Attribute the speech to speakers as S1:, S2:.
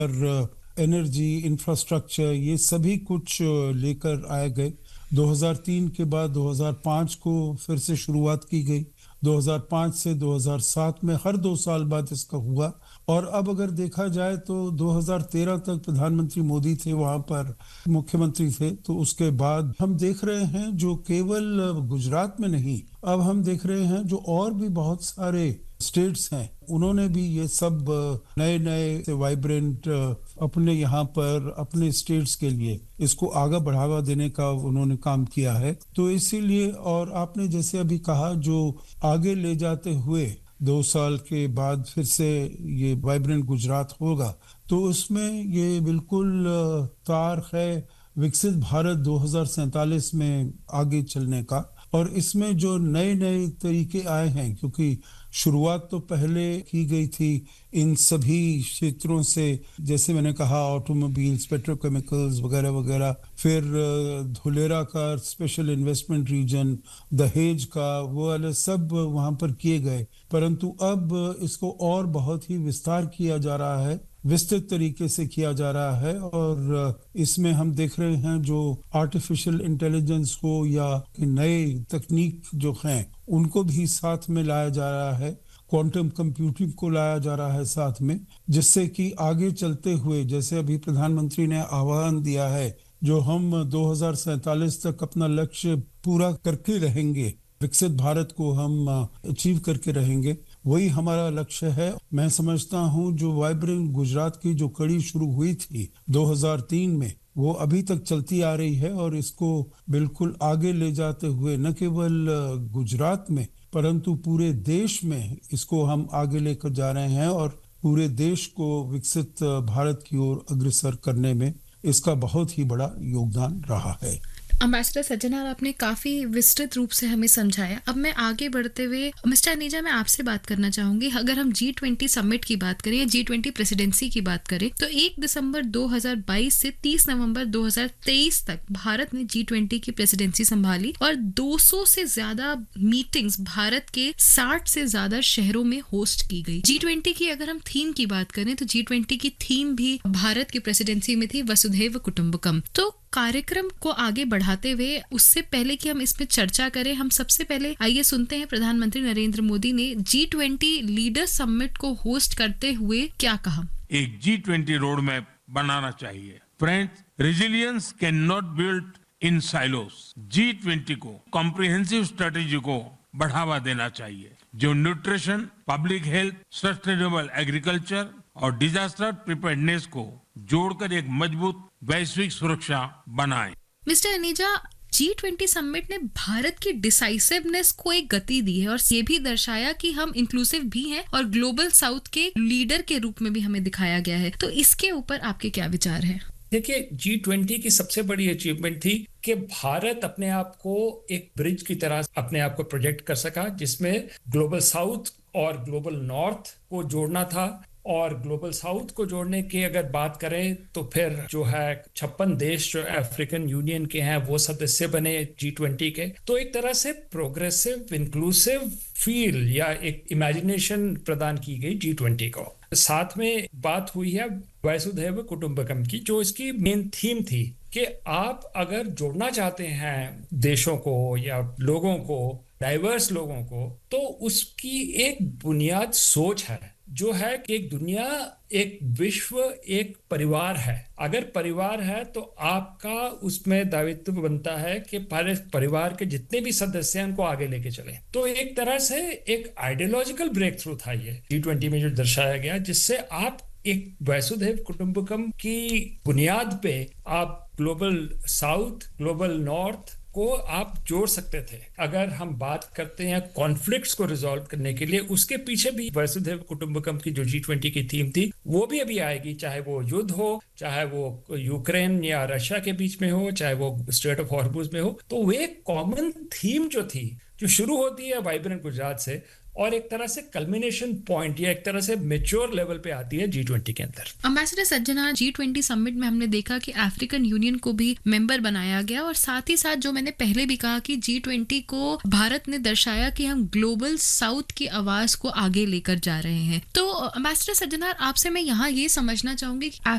S1: Energy, infrastructure, ये सभी कुछ लेकर आए गए। 2003 के बाद 2005 को फिर से शुरुआत की गई। 2005 से 2007 में हर 2 साल बाद इसका हुआ। और अब अगर देखा जाए तो 2013 तक प्रधानमंत्री मोदी थे, वहां पर मुख्यमंत्री थे। तो उसके बाद हम देख रहे हैं जो केवल गुजरात में नहीं, अब हम देख रहे हैं जो और भी बहुत सारे स्टेट्स हैं, उन्होंने भी ये सब नए नए वाइब्रेंट अपने यहाँ पर अपने स्टेट्स के लिए इसको आगे बढ़ावा देने का उन्होंने काम किया है। तो इसीलिए, और आपने जैसे अभी कहा, जो आगे ले जाते हुए 2 साल के बाद फिर से ये वाइब्रेंट गुजरात होगा, तो उसमें ये बिल्कुल तार है विकसित भारत 2047 में आगे चलने का। और इसमें जो नए नए तरीके आए हैं, क्योंकि शुरुआत तो पहले की गई थी इन सभी क्षेत्रों से, जैसे मैंने कहा ऑटोमोबाइल्स, पेट्रोकेमिकल्स वगैरह वगैरह, फिर धुलेरा का स्पेशल इन्वेस्टमेंट रीजन, दहेज का, वो वाले सब वहाँ पर किए गए। परंतु अब इसको और बहुत ही विस्तार किया जा रहा है, विस्तृत तरीके से किया जा रहा है। और इसमें हम देख रहे हैं जो आर्टिफिशियल इंटेलिजेंस हो या नए तकनीक जो हैं, उनको भी साथ में लाया जा रहा है। क्वांटम कंप्यूटिंग को लाया जा रहा है साथ में, जिससे कि आगे चलते हुए, जैसे अभी प्रधानमंत्री ने आह्वान दिया है, जो हम 2047 तक अपना लक्ष्य पूरा करके रहेंगे, विकसित भारत को हम अचीव करके रहेंगे, वही हमारा लक्ष्य है। मैं समझता हूँ जो वाइब्रेंट गुजरात की जो कड़ी शुरू हुई थी 2003 में, वो अभी तक चलती आ रही है। और इसको बिल्कुल आगे ले जाते हुए न केवल गुजरात में, परंतु पूरे देश में इसको हम आगे लेकर जा रहे हैं। और पूरे देश को विकसित भारत की ओर अग्रसर करने में इसका बहुत ही बड़ा योगदान रहा है।
S2: अम्बेसडर सज्जनार, आपने काफी विस्तृत रूप से हमें समझाया। अब मैं आगे बढ़ते हुए मिस्टर अनीजा, मैं आपसे बात करना चाहूंगी। अगर हम G20 समिट की बात करें या G20 प्रेसिडेंसी की बात करें, तो 1 दिसंबर 2022 से 30 नवंबर 2023 तक भारत ने G20 की प्रेसिडेंसी संभाली और 200 से ज्यादा मीटिंग्स भारत के 60 से ज्यादा शहरों में होस्ट की गई। G20 की अगर हम थीम की बात करें तो G20 की थीम भी भारत की प्रेसिडेंसी में थी, वसुधैव कुटुंबकम। तो कार्यक्रम को आगे बढ़ाते हुए, उससे पहले कि हम इसमें चर्चा करें, हम सबसे पहले आइए सुनते हैं प्रधानमंत्री नरेंद्र मोदी ने G20 लीडर समिट को होस्ट करते हुए क्या कहा।
S3: एक G20 रोड मैप बनाना चाहिए। Friends, resilience can not build in silos. G20 को कॉम्प्रिहेंसिव स्ट्रेटेजी को बढ़ावा देना चाहिए, जो nutrition, public health, sustainable agriculture और डिजास्टर प्रिपेयर्डनेस को जोड़कर एक मजबूत वैश्विक सुरक्षा बनाए।
S2: मिस्टर अनीजा, G20 समिट ने भारत की डिसाइसिवनेस को एक गति दी है और ये भी दर्शाया कि हम इंक्लूसिव भी हैं और ग्लोबल साउथ के लीडर के रूप में भी हमें दिखाया गया है। तो इसके ऊपर आपके क्या विचार हैं?
S4: देखिए, G20 की सबसे बड़ी अचीवमेंट थी कि भारत अपने आप को एक ब्रिज की तरह अपने आप को प्रोजेक्ट कर सका, जिसमें ग्लोबल साउथ और ग्लोबल नॉर्थ को जोड़ना था। और ग्लोबल साउथ को जोड़ने की अगर बात करें तो फिर जो है 56 देश जो अफ्रीकन यूनियन के हैं वो सदस्य बने G20 के। तो एक तरह से प्रोग्रेसिव इंक्लूसिव फील या एक इमेजिनेशन प्रदान की गई G20 को। साथ में बात हुई है वसुधैव कुटुंबकम की, जो इसकी मेन थीम थी कि आप अगर जोड़ना चाहते हैं देशों को या लोगों को, डाइवर्स लोगों को, तो उसकी एक बुनियाद सोच है जो है कि एक दुनिया, एक विश्व, एक परिवार है। अगर परिवार है तो आपका उसमें दायित्व बनता है कि परिवार के जितने भी सदस्य हैं उनको आगे लेके चलें। तो एक तरह से एक आइडियोलॉजिकल ब्रेक थ्रू था ये G20 में जो दर्शाया गया, जिससे आप एक वसुधैव कुटुंबकम की बुनियाद पे आप ग्लोबल साउथ, ग्लोबल नॉर्थ को आप जोड़ सकते थे। अगर हम बात करते हैं कॉन्फ्लिक्ट्स को रिजॉल्व करने के लिए, उसके पीछे भी वसुधैव कुटुंबकम की जो G20 की थीम थी वो भी अभी आएगी, चाहे वो युद्ध हो, चाहे वो यूक्रेन या रशिया के बीच में हो, चाहे वो स्ट्रेट ऑफ हॉर्मुज में हो। तो वो एक कॉमन थीम जो थी, जो शुरू होती है वाइब्रेंट गुजरात से, और एक तरह से कल्मिनेशन पॉइंट या एक तरह से मेच्योर लेवल पे आती है G20 के अंदर।
S2: एम्बेसडर सज्जना, G20 समिट में हमने देखा कि अफ्रीकन यूनियन को भी मेंबर बनाया गया और साथ ही साथ जो मैंने पहले भी कहा कि G20 को भारत ने दर्शाया कि हम ग्लोबल साउथ की आवाज को आगे लेकर जा रहे हैं। तो एम्बेसडर सज्जनार, आपसे मैं यहाँ ये समझना चाहूंगी कि